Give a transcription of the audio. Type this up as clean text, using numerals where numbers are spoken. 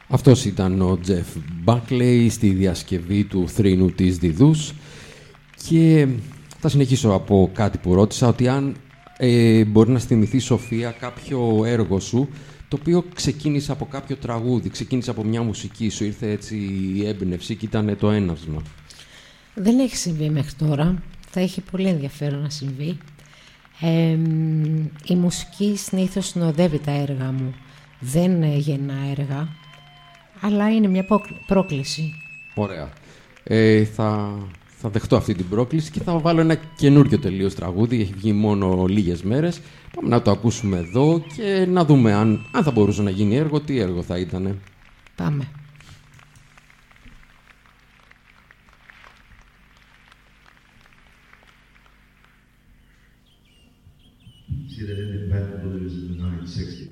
Αυτός ήταν ο Τζεφ Μπάκλεϊ στη διασκευή του θρήνου της Διδούς και θα συνεχίσω από κάτι που ρώτησα, ότι αν μπορεί να θυμηθεί, Σοφία, κάποιο έργο σου το οποίο ξεκίνησε από κάποιο τραγούδι, ξεκίνησε από μια μουσική, σου ήρθε έτσι η έμπνευση και ήταν το έναυσμα. Δεν έχει συμβεί μέχρι τώρα. Θα έχει πολύ ενδιαφέρον να συμβεί. Η μουσική συνήθως συνοδεύει τα έργα μου. Δεν γεννά έργα, αλλά είναι μια πρόκληση. Ωραία. Θα δεχτώ αυτή την πρόκληση και θα βάλω ένα καινούριο τελείως τραγούδι. Έχει βγει μόνο λίγες μέρες. Πάμε να το ακούσουμε εδώ και να δούμε αν θα μπορούσε να γίνει έργο, τι έργο θα ήτανε. Πάμε. See that in the Bad Blues in the 1960s.